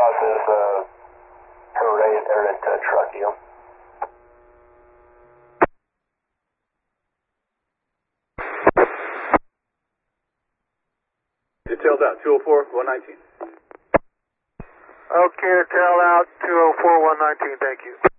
causes Hooray there at Truckee. Detailed out, 204, 119. Okay, tail out, 204, 119, thank you.